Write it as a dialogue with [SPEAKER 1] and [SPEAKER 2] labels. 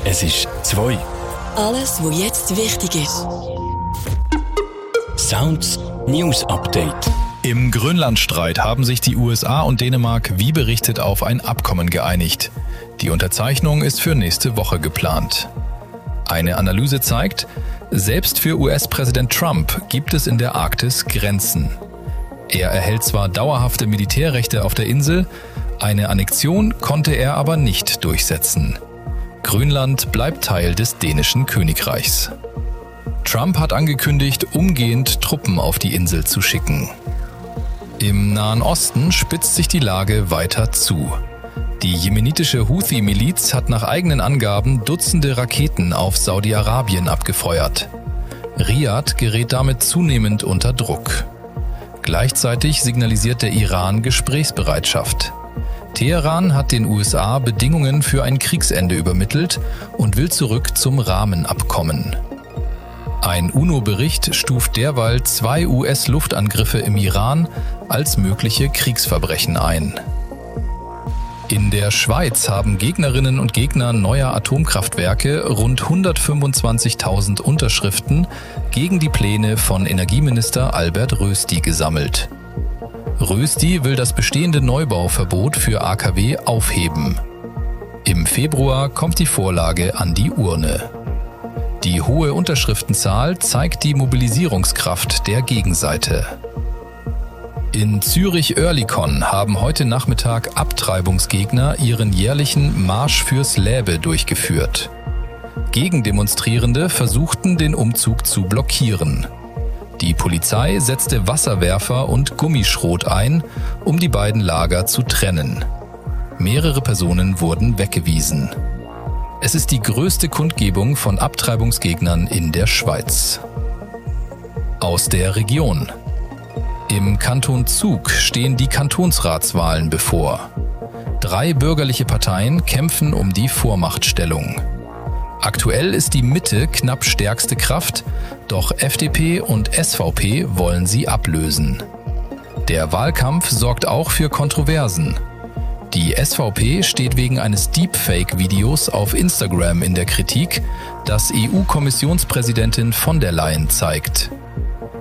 [SPEAKER 1] Es ist 2.
[SPEAKER 2] Alles, was jetzt wichtig ist.
[SPEAKER 1] Sounds News Update.
[SPEAKER 3] Im Grönlandstreit haben sich die USA und Dänemark wie berichtet auf ein Abkommen geeinigt. Die Unterzeichnung ist für nächste Woche geplant. Eine Analyse zeigt, selbst für US-Präsident Trump gibt es in der Arktis Grenzen. Er erhält zwar dauerhafte Militärrechte auf der Insel, eine Annexion konnte er aber nicht durchsetzen. Grönland bleibt Teil des dänischen Königreichs. Trump hat angekündigt, umgehend Truppen auf die Insel zu schicken. Im Nahen Osten spitzt sich die Lage weiter zu. Die jemenitische Houthi-Miliz hat nach eigenen Angaben Dutzende Raketen auf Saudi-Arabien abgefeuert. Riad gerät damit zunehmend unter Druck. Gleichzeitig signalisiert der Iran Gesprächsbereitschaft. Teheran hat den USA Bedingungen für ein Kriegsende übermittelt und will zurück zum Rahmenabkommen. Ein UNO-Bericht stuft derweil 2 US-Luftangriffe im Iran als mögliche Kriegsverbrechen ein. In der Schweiz haben Gegnerinnen und Gegner neuer Atomkraftwerke rund 125.000 Unterschriften gegen die Pläne von Energieminister Albert Rösti gesammelt. Rösti will das bestehende Neubauverbot für AKW aufheben. Im Februar kommt die Vorlage an die Urne. Die hohe Unterschriftenzahl zeigt die Mobilisierungskraft der Gegenseite. In Zürich-Oerlikon haben heute Nachmittag Abtreibungsgegner ihren jährlichen Marsch fürs Läbe durchgeführt. Gegendemonstrierende versuchten, den Umzug zu blockieren. Die Polizei setzte Wasserwerfer und Gummischrot ein, um die beiden Lager zu trennen. Mehrere Personen wurden weggewiesen. Es ist die größte Kundgebung von Abtreibungsgegnern in der Schweiz. Aus der Region. Im Kanton Zug stehen die Kantonsratswahlen bevor. 3 bürgerliche Parteien kämpfen um die Vormachtstellung. Aktuell ist die Mitte knapp stärkste Kraft, doch FDP und SVP wollen sie ablösen. Der Wahlkampf sorgt auch für Kontroversen. Die SVP steht wegen eines Deepfake-Videos auf Instagram in der Kritik, das EU-Kommissionspräsidentin von der Leyen zeigt.